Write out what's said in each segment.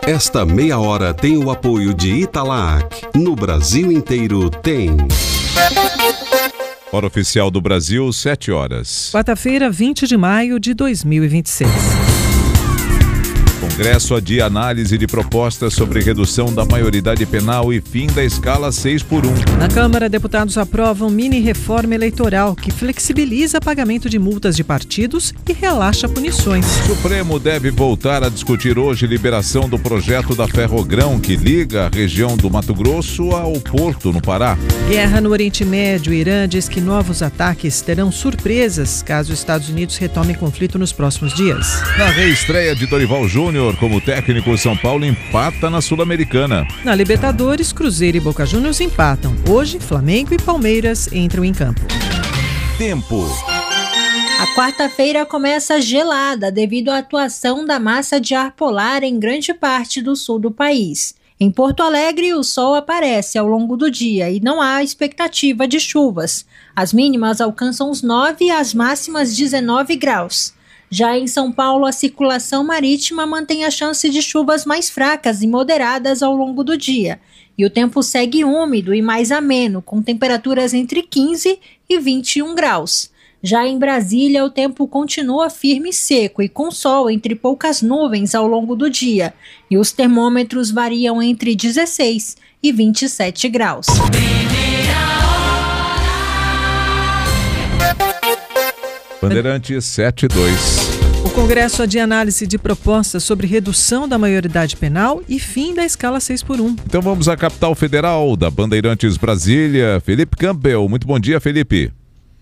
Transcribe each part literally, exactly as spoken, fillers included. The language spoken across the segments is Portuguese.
Esta meia hora tem o apoio de Italac. No Brasil inteiro tem. Hora oficial do Brasil, sete horas. Quarta-feira, vinte de maio de dois mil e vinte e seis. Congresso adia análise de propostas sobre redução da maioridade penal e fim da escala seis por um. Na Câmara, deputados aprovam mini-reforma eleitoral que flexibiliza pagamento de multas de partidos e relaxa punições. Supremo deve voltar a discutir hoje liberação do projeto da Ferrogrão, que liga a região do Mato Grosso ao Porto, no Pará. Guerra no Oriente Médio. Irã diz que novos ataques terão surpresas caso os Estados Unidos retomem conflito nos próximos dias. Na reestreia de Dorival Júnior como técnico, São Paulo empata na Sul-Americana. Na Libertadores, Cruzeiro e Boca Juniors empatam. Hoje, Flamengo e Palmeiras entram em campo. Tempo. A quarta-feira começa gelada devido à atuação da massa de ar polar em grande parte do sul do país. Em Porto Alegre, o sol aparece ao longo do dia e não há expectativa de chuvas. As mínimas alcançam os nove e as máximas dezenove graus. Já em São Paulo, a circulação marítima mantém a chance de chuvas mais fracas e moderadas ao longo do dia. E o tempo segue úmido e mais ameno, com temperaturas entre quinze e vinte e um graus. Já em Brasília, o tempo continua firme e seco e com sol entre poucas nuvens ao longo do dia. E os termômetros variam entre dezesseis e vinte e sete graus. Bandeirantes sete dois. O Congresso adia análise de propostas sobre redução da maioridade penal e fim da escala seis por um. Então vamos à capital federal da Bandeirantes Brasília. Felipe Campbell. Muito bom dia, Felipe.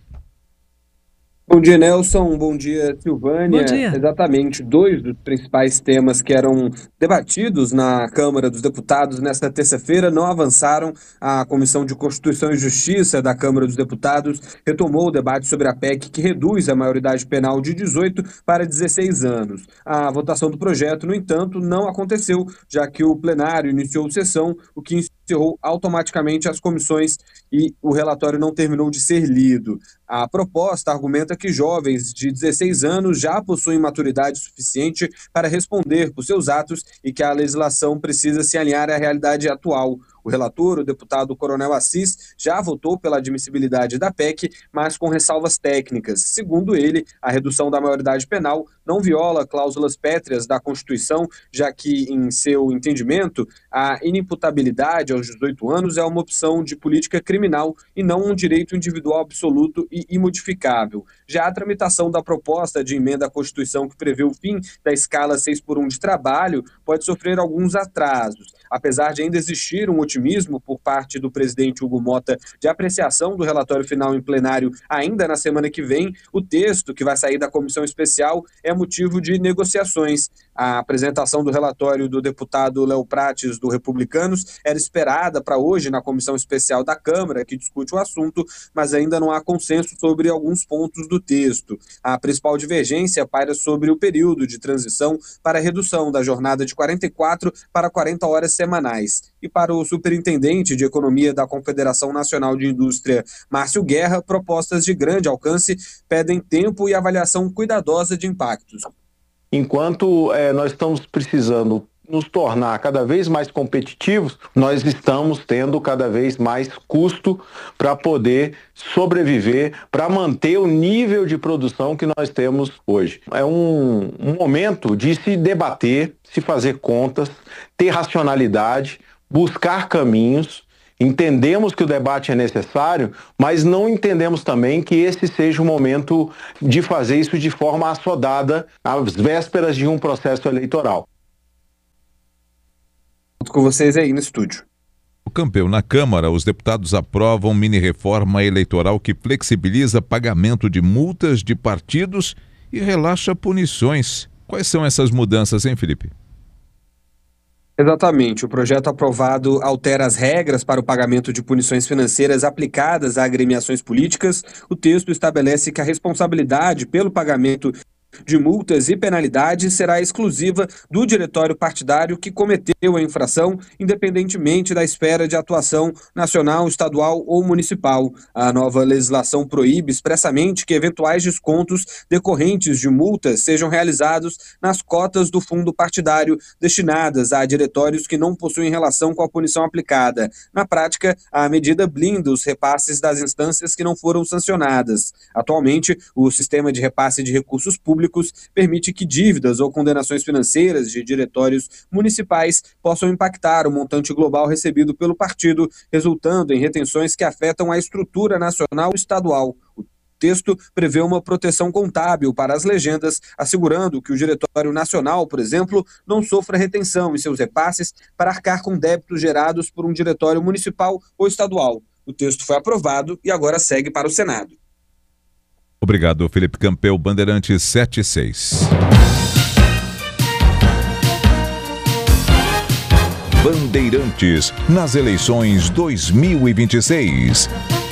Bom dia, Nelson. Bom dia, Silvânia. Bom dia. Exatamente, dois dos principais temas que eram debatidos na Câmara dos Deputados nesta terça-feira não avançaram. A Comissão de Constituição e Justiça da Câmara dos Deputados retomou o debate sobre a P E C que reduz a maioridade penal de dezoito para dezesseis anos. A votação do projeto, no entanto, não aconteceu, já que o plenário iniciou sessão, o que encerrou automaticamente as comissões e o relatório não terminou de ser lido. A proposta argumenta que jovens de dezesseis anos já possuem maturidade suficiente para responder por seus atos e que a legislação precisa se alinhar à realidade atual. O relator, o deputado Coronel Assis, já votou pela admissibilidade da P E C, mas com ressalvas técnicas. Segundo ele, a redução da maioridade penal não viola cláusulas pétreas da Constituição, já que, em seu entendimento, a inimputabilidade aos dezoito anos é uma opção de política criminal e não um direito individual absoluto e imodificável. Já a tramitação da proposta de emenda à Constituição que prevê o fim da escala seis por um de trabalho pode sofrer alguns atrasos. Apesar de ainda existir um otimismo por parte do presidente Hugo Mota de apreciação do relatório final em plenário ainda na semana que vem, o texto que vai sair da comissão especial é motivo de negociações. A apresentação do relatório do deputado Léo Prates, do Republicanos, era esperada para hoje na comissão especial da Câmara, que discute o assunto, mas ainda não há consenso sobre alguns pontos do texto. A principal divergência paira sobre o período de transição para a redução da jornada de quarenta e quatro para quarenta horas semanais. E para o superintendente de Economia da Confederação Nacional de Indústria, Márcio Guerra, propostas de grande alcance pedem tempo e avaliação cuidadosa de impactos. Enquanto é, nós estamos precisando nos tornar cada vez mais competitivos, nós estamos tendo cada vez mais custo para poder sobreviver, para manter o nível de produção que nós temos hoje. É um, um momento de se debater, se fazer contas, ter racionalidade, buscar caminhos. Entendemos que o debate é necessário, mas não entendemos também que esse seja o momento de fazer isso de forma assodada às vésperas de um processo eleitoral. Com vocês aí no estúdio. O Campbell, na Câmara, os deputados aprovam mini-reforma eleitoral que flexibiliza pagamento de multas de partidos e relaxa punições. Quais são essas mudanças, hein, Felipe? Exatamente. O projeto aprovado altera as regras para o pagamento de punições financeiras aplicadas a agremiações políticas. O texto estabelece que a responsabilidade pelo pagamento de multas e penalidades será exclusiva do diretório partidário que cometeu a infração, independentemente da esfera de atuação nacional, estadual ou municipal. A nova legislação proíbe expressamente que eventuais descontos decorrentes de multas sejam realizados nas cotas do fundo partidário destinadas a diretórios que não possuem relação com a punição aplicada. Na prática, a medida blinda os repasses das instâncias que não foram sancionadas. Atualmente, o sistema de repasse de recursos públicos permite que dívidas ou condenações financeiras de diretórios municipais possam impactar o montante global recebido pelo partido, resultando em retenções que afetam a estrutura nacional e estadual. O texto prevê uma proteção contábil para as legendas, assegurando que o Diretório Nacional, por exemplo, não sofra retenção em seus repasses para arcar com débitos gerados por um diretório municipal ou estadual. O texto foi aprovado e agora segue para o Senado. Obrigado, Felipe Campeu, Bandeirantes setenta e seis. Bandeirantes nas eleições dois mil e vinte e seis.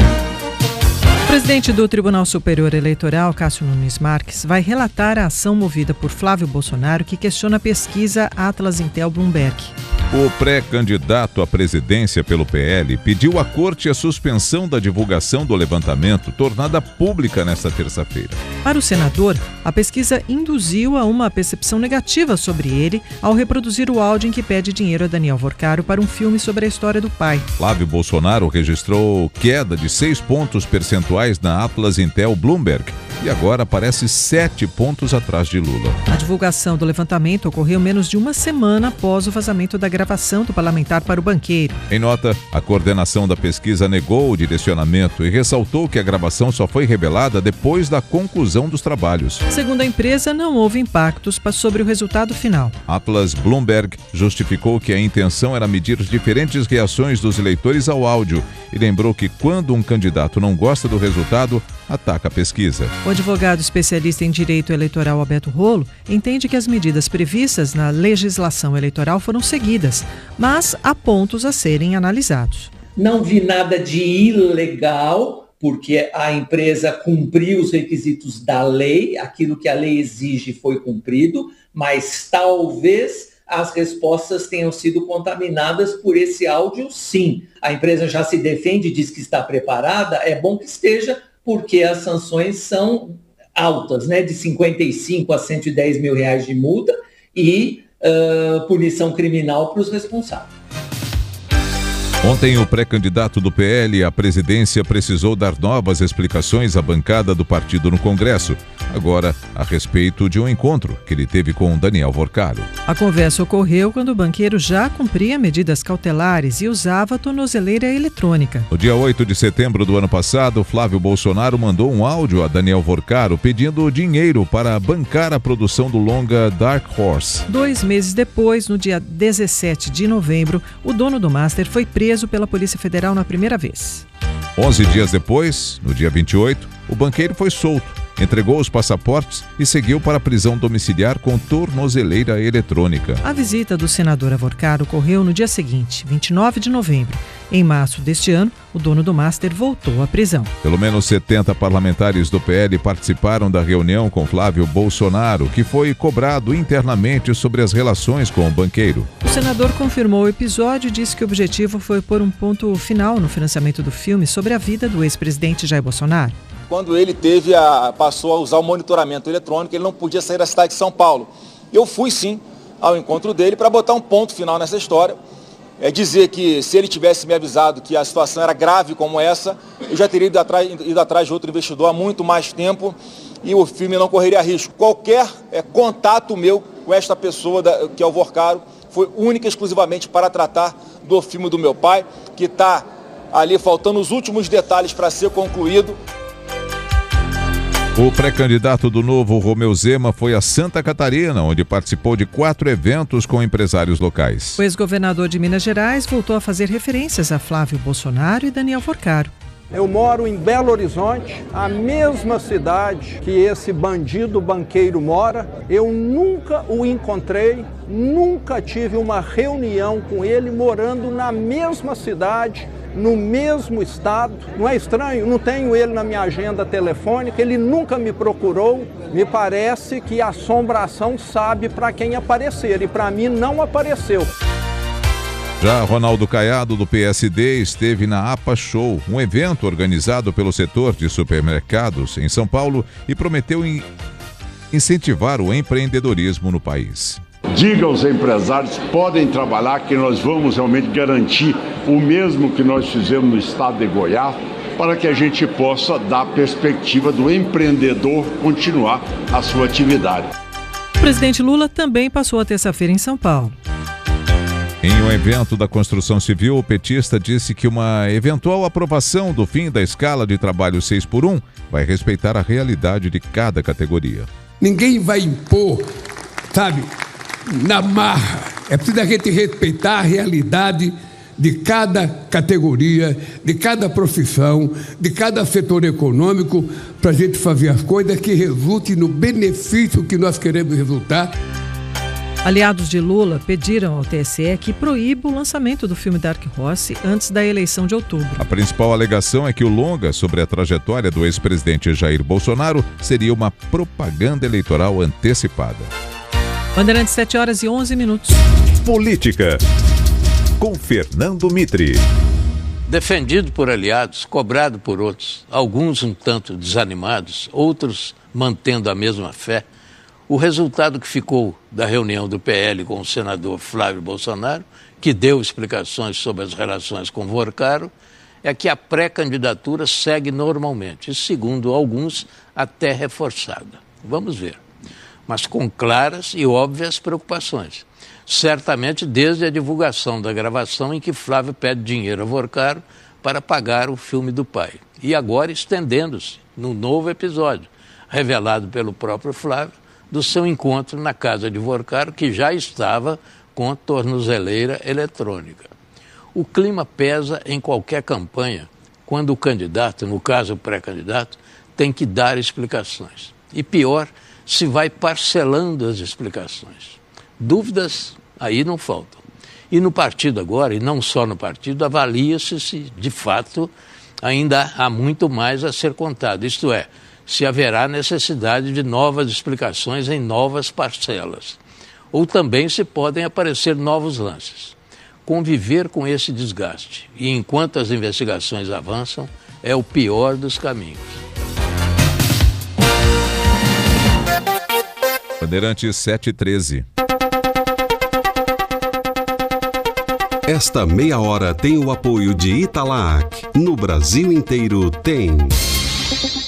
O presidente do Tribunal Superior Eleitoral, Cássio Nunes Marques, vai relatar a ação movida por Flávio Bolsonaro que questiona a pesquisa Atlas Intel Bloomberg. O pré-candidato à presidência pelo P L pediu à corte a suspensão da divulgação do levantamento, tornada pública nesta terça-feira. Para o senador, a pesquisa induziu a uma percepção negativa sobre ele ao reproduzir o áudio em que pede dinheiro a Daniel Vorcaro para um filme sobre a história do pai. Flávio Bolsonaro registrou queda de seis pontos percentuais na Atlas Intel Bloomberg e agora aparece sete pontos atrás de Lula. A divulgação do levantamento ocorreu menos de uma semana após o vazamento da gravação do parlamentar para o banqueiro. Em nota, a coordenação da pesquisa negou o direcionamento e ressaltou que a gravação só foi revelada depois da conclusão dos trabalhos. Segundo a empresa, não houve impactos sobre o resultado final. Atlas Bloomberg justificou que a intenção era medir diferentes reações dos eleitores ao áudio e lembrou que quando um candidato não gosta do resultado, ataca a pesquisa. O advogado especialista em direito eleitoral Alberto Rolo entende que as medidas previstas na legislação eleitoral foram seguidas, mas há pontos a serem analisados. Não vi nada de ilegal, porque a empresa cumpriu os requisitos da lei, aquilo que a lei exige foi cumprido, mas talvez as respostas tenham sido contaminadas por esse áudio, sim. A empresa já se defende, diz que está preparada, é bom que esteja, porque as sanções são altas, né, de cinquenta e cinco a cento e dez mil reais de multa e uh, punição criminal para os responsáveis. Ontem, o pré-candidato do P L à presidência precisou dar novas explicações à bancada do partido no Congresso, agora a respeito de um encontro que ele teve com Daniel Vorcaro. A conversa ocorreu quando o banqueiro já cumpria medidas cautelares e usava tornozeleira eletrônica. No dia oito de setembro do ano passado, Flávio Bolsonaro mandou um áudio a Daniel Vorcaro pedindo dinheiro para bancar a produção do longa Dark Horse. Dois meses depois, no dia dezessete de novembro, o dono do Master foi preso pela Polícia Federal na primeira vez. Onze dias depois, no dia vinte e oito, o banqueiro foi solto, entregou os passaportes e seguiu para a prisão domiciliar com tornozeleira eletrônica. A visita do senador a Vorcaro ocorreu no dia seguinte, vinte e nove de novembro. Em março deste ano, o dono do Master voltou à prisão. Pelo menos setenta parlamentares do P L participaram da reunião com Flávio Bolsonaro, que foi cobrado internamente sobre as relações com o banqueiro. O senador confirmou o episódio e disse que o objetivo foi pôr um ponto final no financiamento do filme sobre a vida do ex-presidente Jair Bolsonaro. Quando ele teve a, passou a usar o monitoramento eletrônico, ele não podia sair da cidade de São Paulo. Eu fui sim ao encontro dele para botar um ponto final nessa história. É dizer que se ele tivesse me avisado que a situação era grave como essa, eu já teria ido atrás, ido atrás de outro investidor há muito mais tempo e o filme não correria risco. Qualquer é, contato meu com esta pessoa, da, que é o Vorcaro, foi única e exclusivamente para tratar do filme do meu pai, que está ali faltando os últimos detalhes para ser concluído. O pré-candidato do Novo, Romeu Zema, foi a Santa Catarina, onde participou de quatro eventos com empresários locais. O ex-governador de Minas Gerais voltou a fazer referências a Flávio Bolsonaro e Daniel Vorcaro. Eu moro em Belo Horizonte, a mesma cidade que esse bandido banqueiro mora. Eu nunca o encontrei, nunca tive uma reunião com ele morando na mesma cidade no mesmo estado. Não é estranho? Não tenho ele na minha agenda telefônica, ele nunca me procurou. Me parece que a assombração sabe para quem aparecer e para mim não apareceu. Já Ronaldo Caiado, do P S D, esteve na APA Show, um evento organizado pelo setor de supermercados em São Paulo, e prometeu in- incentivar o empreendedorismo no país. Diga aos empresários, podem trabalhar, que nós vamos realmente garantir o mesmo que nós fizemos no estado de Goiás, para que a gente possa dar a perspectiva do empreendedor continuar a sua atividade. O presidente Lula também passou a terça-feira em São Paulo. Em um evento da construção civil, o petista disse que uma eventual aprovação do fim da escala de trabalho seis por um vai respeitar a realidade de cada categoria. Ninguém vai impor, sabe, na marra. É preciso a gente respeitar a realidade de cada categoria, de cada profissão, de cada setor econômico, para a gente fazer as coisas que resultem no benefício que nós queremos resultar. Aliados de Lula pediram ao T S E que proíba o lançamento do filme Dark Horse antes da eleição de outubro. A principal alegação é que o longa sobre a trajetória do ex-presidente Jair Bolsonaro seria uma propaganda eleitoral antecipada. Bandeirantes, sete horas e onze minutos. Política, com Fernando Mitre. Defendido por aliados, cobrado por outros, alguns um tanto desanimados, outros mantendo a mesma fé, o resultado que ficou da reunião do P L com o senador Flávio Bolsonaro, que deu explicações sobre as relações com Vorcaro, é que a pré-candidatura segue normalmente, e segundo alguns, até reforçada. Vamos ver. Mas com claras e óbvias preocupações. Certamente desde a divulgação da gravação em que Flávio pede dinheiro a Vorcaro para pagar o filme do pai. E agora estendendo-se num novo episódio, revelado pelo próprio Flávio, do seu encontro na casa de Vorcaro, que já estava com tornozeleira eletrônica. O clima pesa em qualquer campanha, quando o candidato, no caso o pré-candidato, tem que dar explicações. E pior, se vai parcelando as explicações. Dúvidas aí não faltam. E no partido agora, e não só no partido, avalia-se se, de fato, ainda há muito mais a ser contado. Isto é, se haverá necessidade de novas explicações em novas parcelas. Ou também se podem aparecer novos lances. Conviver com esse desgaste, e enquanto as investigações avançam, é o pior dos caminhos. Bandeirantes sete e treze. Esta meia hora tem o apoio de Italac. No Brasil inteiro tem.